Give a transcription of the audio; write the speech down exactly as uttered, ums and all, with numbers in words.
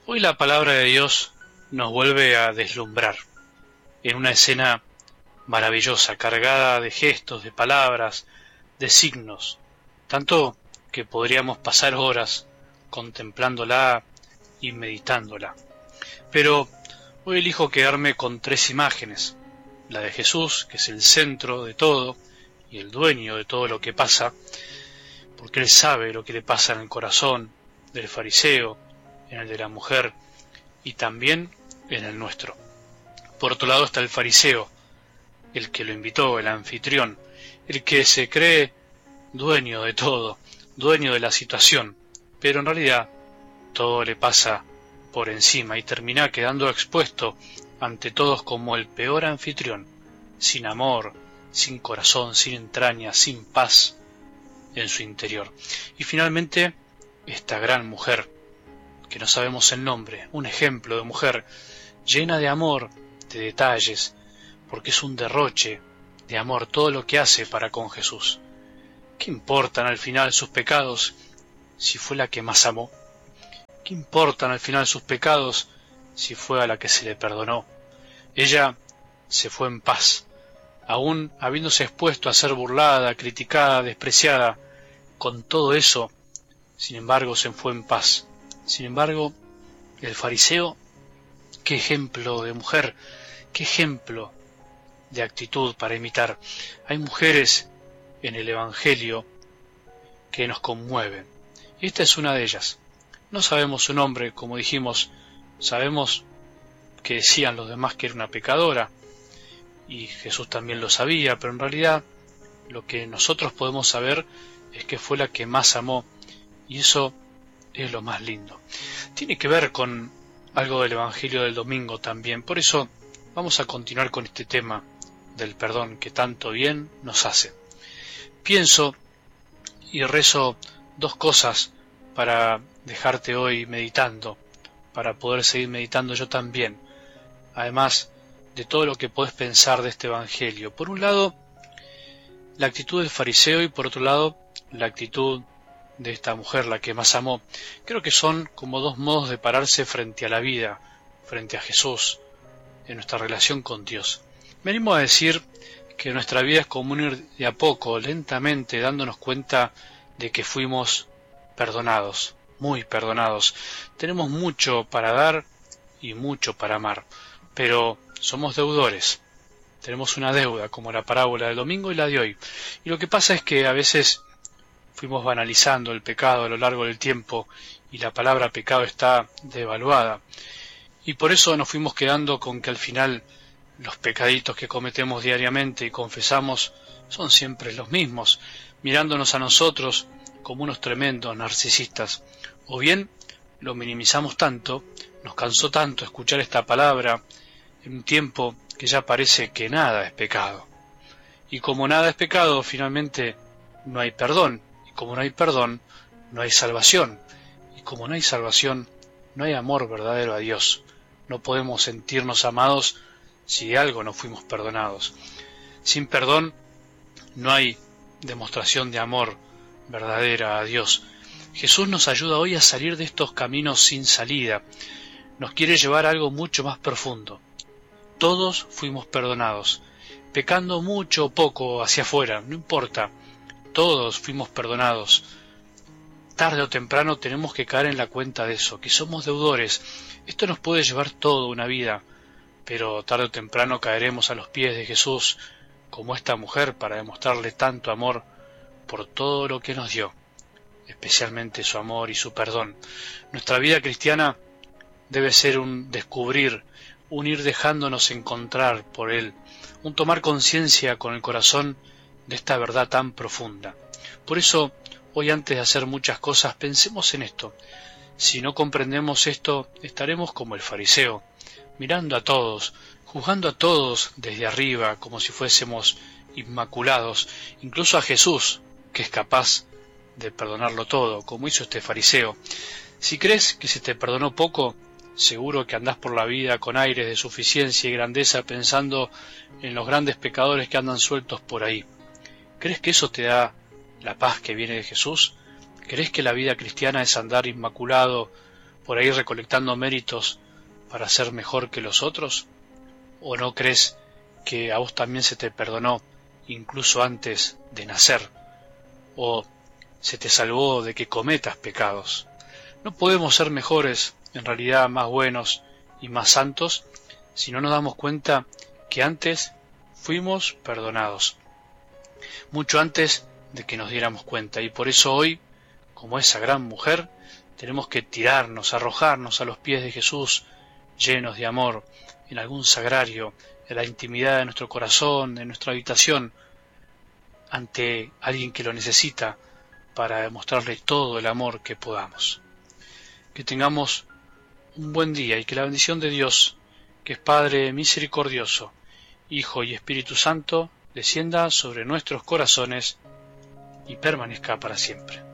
Hoy la palabra de Dios nos vuelve a deslumbrar en una escena maravillosa, cargada de gestos, de palabras, de signos, tanto que podríamos pasar horas contemplándola y meditándola. Pero hoy elijo quedarme con tres imágenes: la de Jesús, que es el centro de todo y el dueño de todo lo que pasa, porque Él sabe lo que le pasa en el corazón del fariseo, en el de la mujer y también en el nuestro. Por otro lado está el fariseo, el que lo invitó, el anfitrión, el que se cree dueño de todo, dueño de la situación, pero en realidad todo le pasa por encima y termina quedando expuesto ante todos como el peor anfitrión, sin amor, sin corazón, sin entrañas, sin paz en su interior. Y finalmente esta gran mujer, que no sabemos el nombre, un ejemplo de mujer llena de amor, de detalles, porque es un derroche de amor todo lo que hace para con Jesús. ¿Qué importan al final sus pecados si fue la que más amó? ¿Qué importan al final sus pecados si fue a la que se le perdonó? Ella se fue en paz, aún habiéndose expuesto a ser burlada, criticada, despreciada. Con todo eso, sin embargo, se fue en paz. Sin embargo, el fariseo, qué ejemplo de mujer, qué ejemplo de actitud para imitar. Hay mujeres en el Evangelio que nos conmueven, y esta es una de ellas. No sabemos su nombre, como dijimos, sabemos que decían los demás que era una pecadora, y Jesús también lo sabía, pero en realidad lo que nosotros podemos saber es que fue la que más amó, y eso es lo más lindo. Tiene que ver con algo del Evangelio del domingo también, por eso vamos a continuar con este tema del perdón que tanto bien nos hace. Pienso y rezo dos cosas para dejarte hoy meditando, para poder seguir meditando yo también, además de todo lo que podés pensar de este Evangelio. Por un lado, la actitud del fariseo, y por otro lado, la actitud de esta mujer, la que más amó. Creo que son como dos modos de pararse frente a la vida, frente a Jesús, en nuestra relación con Dios. Me animo a decir que nuestra vida es como un ir de a poco, lentamente, dándonos cuenta de que fuimos perdonados, muy perdonados. Tenemos mucho para dar y mucho para amar, pero somos deudores. Tenemos una deuda, como la parábola del domingo y la de hoy. Y lo que pasa es que a veces fuimos banalizando el pecado a lo largo del tiempo y la palabra pecado está devaluada. Y por eso nos fuimos quedando con que al final los pecaditos que cometemos diariamente y confesamos son siempre los mismos, mirándonos a nosotros como unos tremendos narcisistas. O bien lo minimizamos tanto, nos cansó tanto escuchar esta palabra en un tiempo que ya parece que nada es pecado. Y como nada es pecado, finalmente no hay perdón. Como no hay perdón, no hay salvación. Y como no hay salvación, no hay amor verdadero a Dios. No podemos sentirnos amados si de algo no fuimos perdonados. Sin perdón, no hay demostración de amor verdadera a Dios. Jesús nos ayuda hoy a salir de estos caminos sin salida. Nos quiere llevar a algo mucho más profundo. Todos fuimos perdonados, pecando mucho o poco hacia afuera, no importa. Todos fuimos perdonados. Tarde o temprano tenemos que caer en la cuenta de eso, que somos deudores. Esto nos puede llevar toda una vida, pero tarde o temprano caeremos a los pies de Jesús, como esta mujer, para demostrarle tanto amor por todo lo que nos dio, especialmente su amor y su perdón. Nuestra vida cristiana debe ser un descubrir, un ir dejándonos encontrar por Él, un tomar conciencia con el corazón de esta verdad tan profunda. Por eso, hoy antes de hacer muchas cosas, pensemos en esto. Si no comprendemos esto, estaremos como el fariseo, mirando a todos, juzgando a todos desde arriba, como si fuésemos inmaculados, incluso a Jesús, que es capaz de perdonarlo todo, como hizo este fariseo. Si crees que se te perdonó poco, seguro que andás por la vida con aires de suficiencia y grandeza, pensando en los grandes pecadores que andan sueltos por ahí. ¿Crees que eso te da la paz que viene de Jesús? ¿Crees que la vida cristiana es andar inmaculado por ahí recolectando méritos para ser mejor que los otros? ¿O no crees que a vos también se te perdonó incluso antes de nacer? ¿O se te salvó de que cometas pecados? No podemos ser mejores, en realidad más buenos y más santos, si no nos damos cuenta que antes fuimos perdonados, mucho antes de que nos diéramos cuenta. Y por eso hoy, como esa gran mujer, tenemos que tirarnos, arrojarnos a los pies de Jesús, llenos de amor, en algún sagrario, en la intimidad de nuestro corazón, en nuestra habitación, ante alguien que lo necesita, para demostrarle todo el amor que podamos. Que tengamos un buen día y que la bendición de Dios, que es Padre misericordioso, Hijo y Espíritu Santo, descienda sobre nuestros corazones y permanezca para siempre.